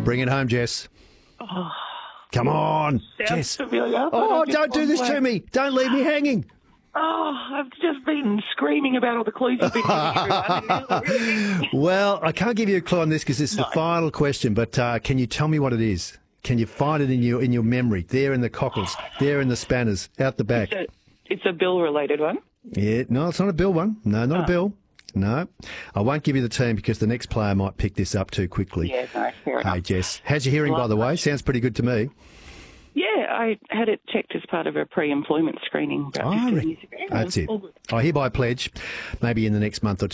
Bring it home, Jess. Oh, Come on, sounds Jess. familiar. Oh, don't do this to me. Don't leave me hanging. Oh, I've just been screaming about all the clues you've been giving everyone. Well, I can't give you a clue on this because it's the final question, but can you tell me what it is? Can you find it in your memory? There in the cockles, there in the spanners, out the back. It's a bill-related one. Yeah, no, it's not a bill one. No, not a bill. No. I won't give you the team because the next player might pick this up too quickly. Yeah, no, fair enough. Hey, Jess. How's your hearing, by the way? Sounds pretty good to me. Yeah, I had it checked as part of a pre-employment screening about 15 years ago. That's it. I hereby pledge, maybe in the next month or two,